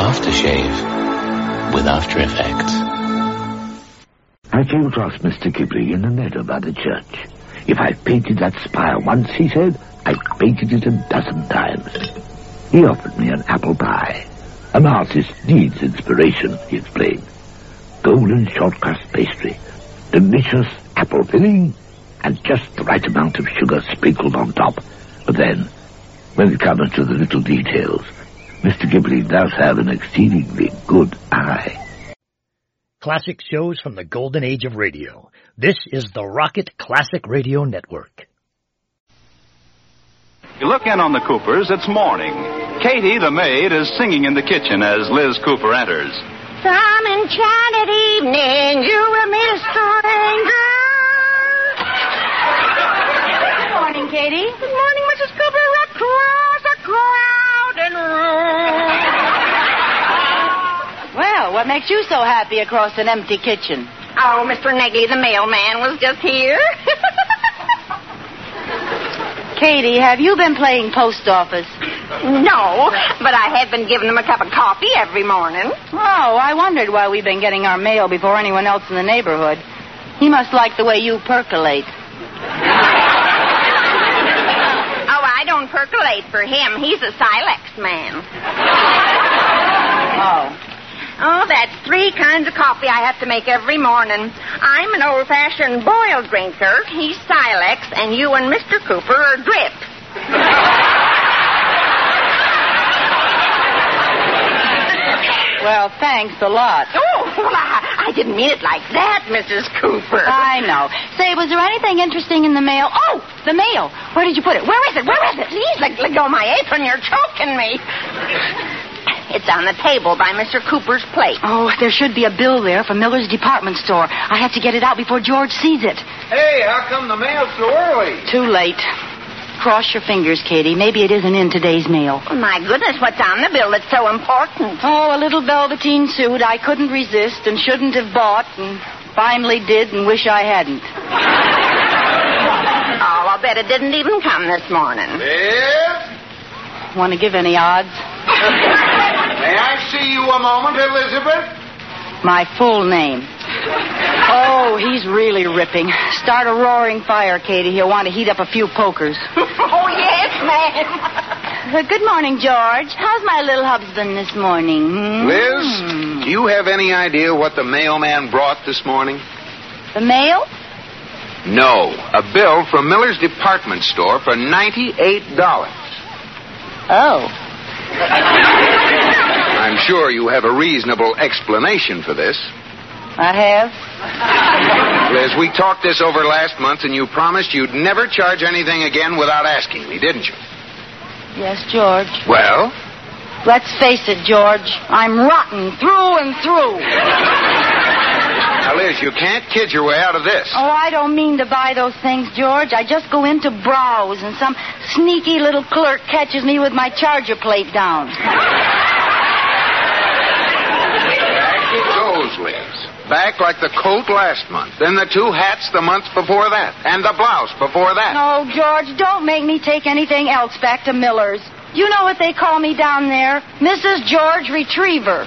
aftershave with After Effects. I came across Mr. Ghibli in the meadow by the church. If I painted that spire once, he said, I painted it 12 times. He offered me an apple pie. An artist needs inspiration, he explained. Golden short crust pastry, delicious apple filling, and just the right amount of sugar sprinkled on top. But then, when it comes to the little details, Mr. Ghibli does have an exceedingly good eye. Classic shows from the golden age of radio. This is the Rocket Classic Radio Network. You look in on the Coopers, it's morning. Katie, the maid, is singing in the kitchen as Liz Cooper enters. Some enchanted evening, you will meet a stranger. Good morning, Katie. Good morning, Mrs. Cooper. Across a crowded room. Well, what makes you so happy across an empty kitchen? Oh, Mr. Negley, the mailman, was just here. Katie, have you been playing post office? No, but I have been giving him a cup of coffee every morning. Oh, I wondered why we've been getting our mail before anyone else in the neighborhood. He must like the way you percolate. Oh, I don't percolate for him. He's a Silex man. Oh, that's 3 kinds of coffee I have to make every morning. I'm an old-fashioned boiled drinker. He's Silex, and you and Mr. Cooper are drip. Well, thanks a lot. Oh, well, I didn't mean it like that, Mrs. Cooper. I know. Say, was there anything interesting in the mail? Oh, the mail. Where did you put it? Where is it? Where is it? Please, let go of my apron. You're choking me. It's on the table by Mr. Cooper's plate. Oh, there should be a bill there for Miller's department store. I have to get it out before George sees it. Hey, how come the mail's so early? Too late. Cross your fingers, Katie. Maybe it isn't in today's mail. Oh, my goodness, what's on the bill that's so important? Oh, a little velveteen suit I couldn't resist and shouldn't have bought and finally did and wish I hadn't. Oh, I'll bet it didn't even come this morning. Liz? Want to give any odds? May I see you a moment, Elizabeth? My full name. Oh, he's really ripping. Start a roaring fire, Katie. He'll want to heat up a few pokers. Oh, yes, ma'am. Good morning, George. How's my little husband this morning? Liz, do you have any idea what the mailman brought this morning? The mail? No, a bill from Miller's department store for $98. Oh. I'm sure you have a reasonable explanation for this. I have? Liz, we talked this over last month, and you promised you'd never charge anything again without asking me, didn't you? Yes, George. Well? Let's face it, George. I'm rotten through and through. Now, Liz, you can't kid your way out of this. Oh, I don't mean to buy those things, George. I just go in to browse, and some sneaky little clerk catches me with my charger plate down. Back it goes, Liz. Back like the coat last month, then the 2 hats the month before that, and the blouse before that. No, George, don't make me take anything else back to Miller's. You know what they call me down there? Mrs. George Retriever.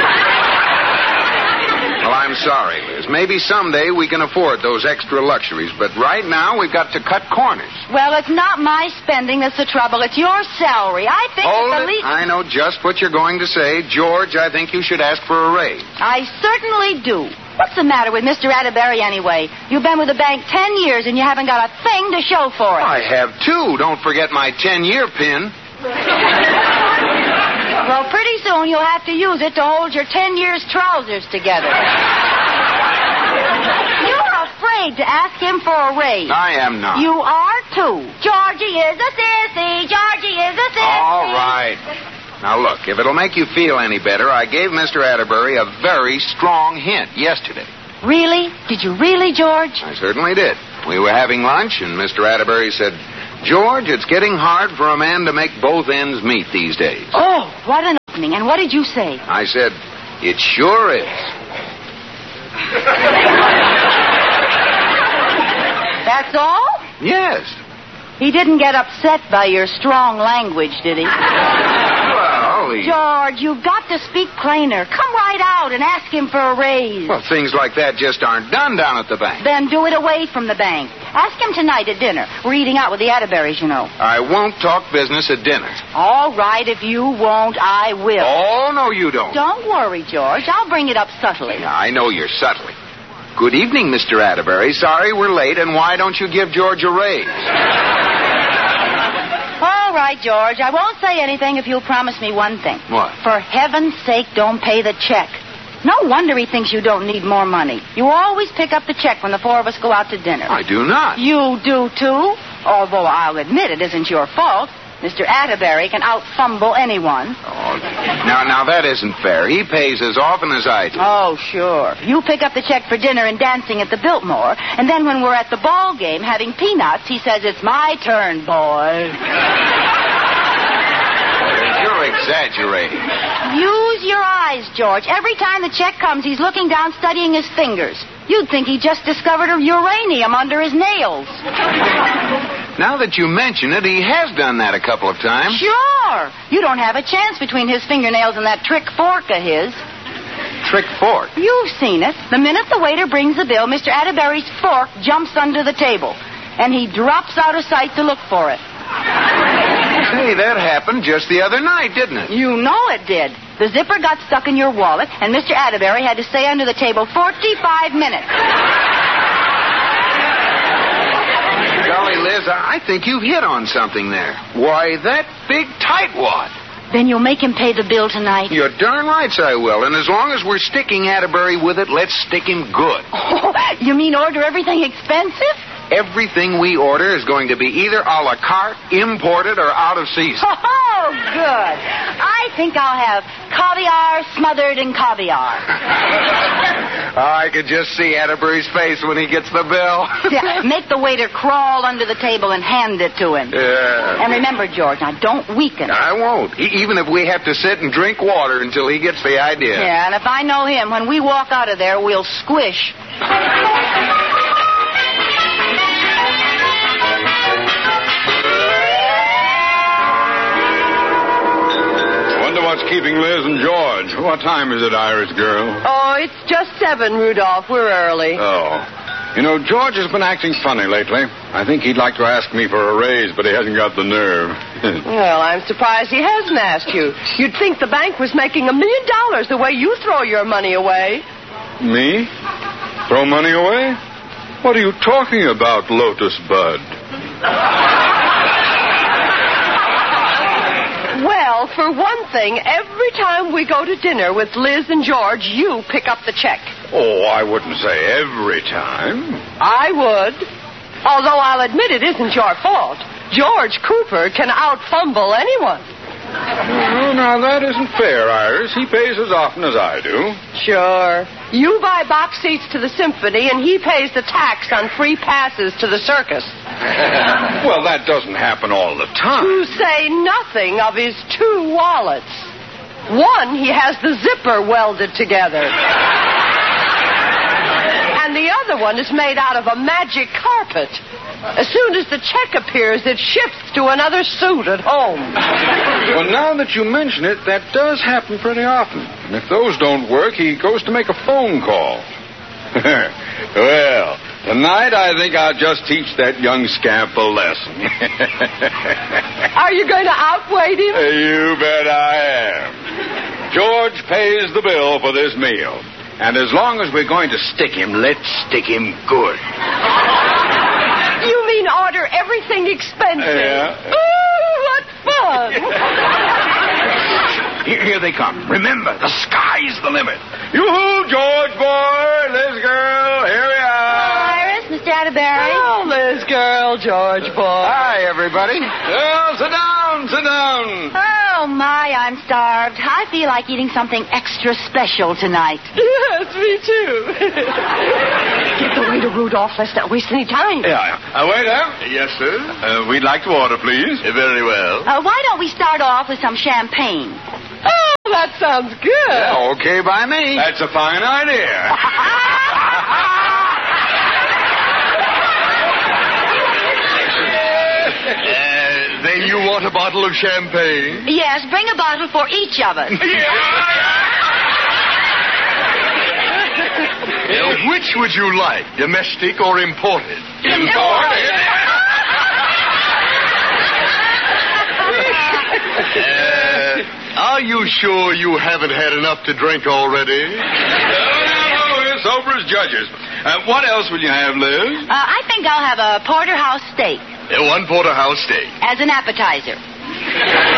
Well, I'm sorry, Liz. Maybe someday we can afford those extra luxuries, but right now we've got to cut corners. Well, it's not my spending that's the trouble. It's your salary. I think Hold it's the it. least... I know just what you're going to say. George, I think you should ask for a raise. I certainly do. What's the matter with Mr. Atterbury anyway? You've been with the bank 10 years and you haven't got a thing to show for it. I have, too. Don't forget my 10-year pin. Well, pretty soon you'll have to use it to hold your 10 years' trousers together. You're afraid to ask him for a raise. I am not. You are, too. Georgie is a sissy. Georgie is a sissy. All right. Now, look, if it'll make you feel any better, I gave Mr. Atterbury a very strong hint yesterday. Really? Did you really, George? I certainly did. We were having lunch, and Mr. Atterbury said, George, it's getting hard for a man to make both ends meet these days. Oh, what an opening. And what did you say? I said, it sure is. That's all? Yes. He didn't get upset by your strong language, did he? Well, Golly. George, you've got to speak plainer. Come right out and ask him for a raise. Well, things like that just aren't done down at the bank. Then do it away from the bank. Ask him tonight at dinner. We're eating out with the Atterberries, you know. I won't talk business at dinner. All right, if you won't, I will. Oh, no, you don't. Don't worry, George. I'll bring it up subtly. Yeah, I know you're subtly. Good evening, Mr. Atterbury. Sorry we're late, and why don't you give George a raise? All right, George. I won't say anything if you'll promise me one thing. What? For heaven's sake, don't pay the check. No wonder he thinks you don't need more money. You always pick up the check when the four of us go out to dinner. I do not. You do, too? Although I'll admit it isn't your fault. Mr. Atterbury can out-fumble anyone. Oh, now that isn't fair. He pays as often as I do. Oh, sure. You pick up the check for dinner and dancing at the Biltmore, and then when we're at the ball game having peanuts, he says, "It's my turn, boy." You're exaggerating. Use your eyes, George. Every time the check comes, he's looking down, studying his fingers. You'd think he just discovered a uranium under his nails. Now that you mention it, he has done that a couple of times. Sure. You don't have a chance between his fingernails and that trick fork of his. Trick fork? You've seen it. The minute the waiter brings the bill, Mr. Atterbury's fork jumps under the table, and he drops out of sight to look for it. Hey, that happened just the other night, didn't it? You know it did. The zipper got stuck in your wallet, and Mr. Atterbury had to stay under the table 45 minutes. Golly, Liz, I think you've hit on something there. Why, that big tightwad. Then you'll make him pay the bill tonight? You're darn right I will. And as long as we're sticking Atterbury with it, let's stick him good. Oh, you mean order everything expensive? Everything we order is going to be either a la carte, imported, or out of season. Oh, good. I think I'll have caviar smothered in caviar. I could just see Atterbury's face when he gets the bill. Yeah, make the waiter crawl under the table and hand it to him. Yeah. And remember, George, now don't weaken. I won't. Even if we have to sit and drink water until he gets the idea. Yeah, and if I know him, when we walk out of there, we'll squish. What's keeping Liz and George? What time is it, Irish girl? Oh, it's just 7, Rudolph. We're early. Oh. You know, George has been acting funny lately. I think he'd like to ask me for a raise, but he hasn't got the nerve. Well, I'm surprised he hasn't asked you. You'd think the bank was making $1 million the way you throw your money away. Me? Throw money away? What are you talking about, Lotus Bud? Well, for one thing, every time we go to dinner with Liz and George, you pick up the check. Oh, I wouldn't say every time. I would. Although I'll admit it isn't your fault. George Cooper can out-fumble anyone. Oh, now, that isn't fair, Iris. He pays as often as I do. Sure. You buy box seats to the symphony, and he pays the tax on free passes to the circus. Well, that doesn't happen all the time. To say nothing of his 2 wallets. One, he has the zipper welded together. And the other one is made out of a magic carpet. As soon as the check appears, it shifts to another suit at home. Well, now that you mention it, that does happen pretty often. And if those don't work, he goes to make a phone call. Well, tonight I think I'll just teach that young scamp a lesson. Are you going to outweigh him? You bet I am. George pays the bill for this meal. And as long as we're going to stick him, let's stick him good. You mean order everything expensive? Yeah. Ooh, what fun! Here they come. Remember, the sky's the limit. Yoo-hoo, George boy, Liz girl, here we are. Iris, Mr. Atterbury. Oh, Liz girl, George boy. Hi, everybody. Well, sit down, sit down. Oh, my, I'm starved. I feel like eating something extra special tonight. Yes, me too. Get the waiter, Rudolph. Let's not waste any time. Yeah. Waiter. Yes, sir. We'd like to order, please. Very well. Why don't we start off with some champagne? Oh, that sounds good. Yeah, okay by me. That's a fine idea. Then you want a bottle of champagne? Yes, bring a bottle for each of us. Which would you like, domestic or imported? Imported? Are you sure you haven't had enough to drink already? No, we're sober as judges. What else will you have, Liz? I think I'll have a porterhouse steak. One porterhouse steak. As an appetizer.